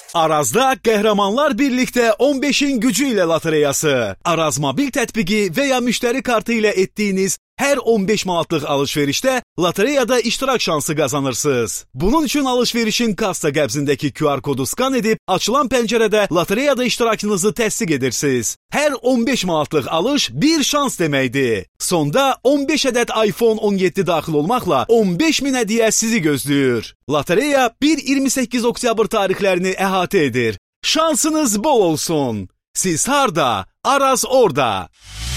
Arazda qəhrəmanlar birlikdə 15-in gücü ilə lotereyası. Araz mobil tətbiqi və ya müştəri kartı ilə etdiyiniz hər 15 manatlıq alış-verişdə lotereyada iştirak şansı qazanırsınız. Bunun üçün alış-verişin kassa qəbzindəki QR kodu skan edib, açılan pəncərədə lotereyada iştirakınızı təsdiq edirsiniz. Hər 15 manatlıq alış bir şans deməkdir. Sonda 15 ədəd iPhone 17 daxil olmaqla 15 min hədiyyə sizi gözləyir. Lotereya 1-28 oktyabr tarixlərini əhatə edir. Şansınız bol olsun. Siz harda? Araz orada.